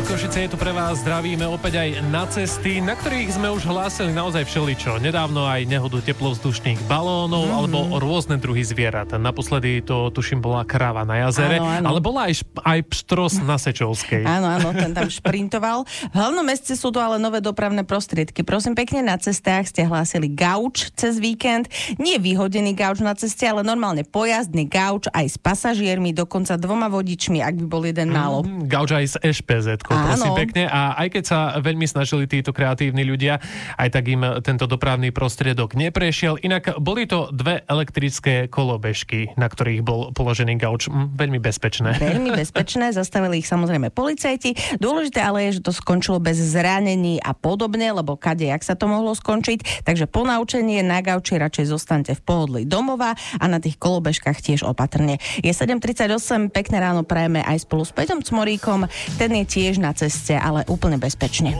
Košice, je tu pre vás, zdravíme opäť aj na cesty, na ktorých sme už hlásili naozaj všeličo. Nedávno aj nehodu teplovzdušných balónov alebo rôzne druhy zvierat. Naposledy to tuším bola kráva na jazere, áno. Ale bola aj pštros na Sečovskej. Áno, ten tam šprintoval. V hlavnom meste sú to ale nové dopravné prostriedky. Prosím pekne, na cestách ste hlásili gauč cez víkend. Nie vyhodený gauč na ceste, ale normálne pojazdný gauč aj s pasažiermi, dokonca 2 vodičmi, ak by bol jeden málo. Gauč aj s ešpezetkou, prosím pekne. A aj keď sa veľmi snažili títo kreatívni ľudia, aj tak im tento dopravný prostriedok neprešiel. Inak boli to 2 elektrické kolobežky, na ktorých bol položený gauč. Veľmi bezpečné. Veľmi bezpečné, zastavili ich samozrejme policajti. Dôležité ale je, že to skončilo bez zranení a podobne, lebo kadejak sa to mohlo skončiť. Takže po naučenie na gauči radšej zostaňte v pohodlí domova a na tých kolobežkách tiež opatrne. Je 7:38, pekné ráno prajeme aj spolu s Peťom Cmoríkom. Ten je tiež na ceste, ale úplne bezpečne.